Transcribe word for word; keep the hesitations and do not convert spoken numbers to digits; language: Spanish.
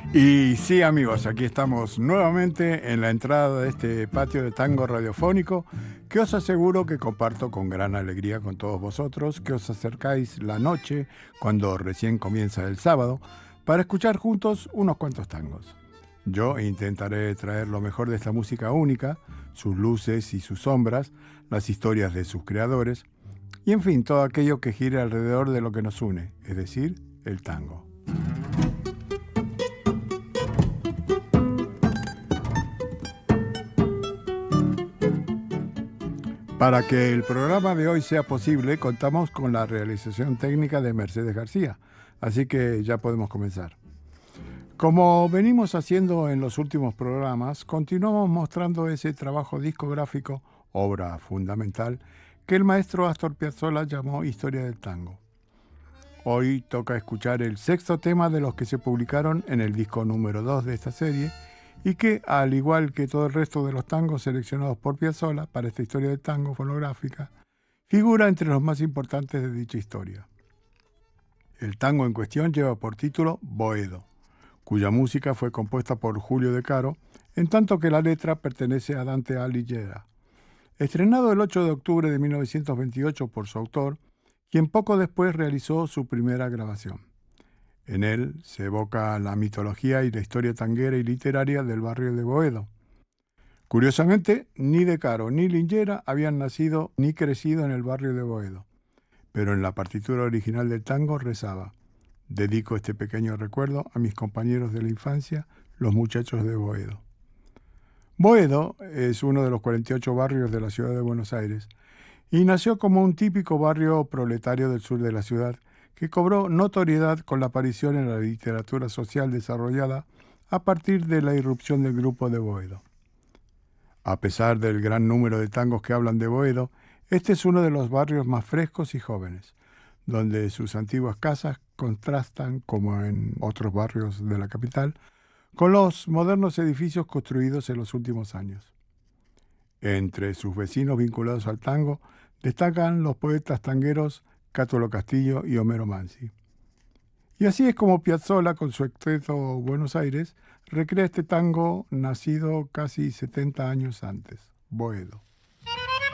Y sí, amigos, aquí estamos nuevamente en la entrada de este patio de tango radiofónico que os aseguro que comparto con gran alegría con todos vosotros, que os acercáis la noche cuando recién comienza el sábado para escuchar juntos unos cuantos tangos. Yo intentaré traer lo mejor de esta música única, sus luces y sus sombras, las historias de sus creadores y en fin, todo aquello que gire alrededor de lo que nos une, es decir, el tango. Para que el programa de hoy sea posible, contamos con la realización técnica de Mercedes García, así que ya podemos comenzar. Como venimos haciendo en los últimos programas, continuamos mostrando ese trabajo discográfico, obra fundamental, que el maestro Astor Piazzolla llamó Historia del Tango. Hoy toca escuchar el sexto tema de los que se publicaron en el disco número dos de esta serie, y que, al igual que todo el resto de los tangos seleccionados por Piazzolla para esta historia del tango fonográfica, figura entre los más importantes de dicha historia. El tango en cuestión lleva por título Boedo, cuya música fue compuesta por Julio De Caro, en tanto que la letra pertenece a Dante Alighieri. Estrenado el ocho de octubre de mil novecientos veintiocho por su autor, quien poco después realizó su primera grabación. En él se evoca la mitología y la historia tanguera y literaria del barrio de Boedo. Curiosamente, ni De Caro ni Linguera habían nacido ni crecido en el barrio de Boedo, pero en la partitura original del tango rezaba: dedico este pequeño recuerdo a mis compañeros de la infancia, los muchachos de Boedo. Boedo es uno de los cuarenta y ocho barrios de la ciudad de Buenos Aires y nació como un típico barrio proletario del sur de la ciudad, que cobró notoriedad con la aparición en la literatura social desarrollada a partir de la irrupción del grupo de Boedo. A pesar del gran número de tangos que hablan de Boedo, este es uno de los barrios más frescos y jóvenes, donde sus antiguas casas contrastan, como en otros barrios de la capital, con los modernos edificios construidos en los últimos años. Entre sus vecinos vinculados al tango destacan los poetas tangueros Cátulo Castillo y Homero Mansi. Y así es como Piazzolla, con su extenso Buenos Aires, recrea este tango nacido casi setenta años antes, Boedo.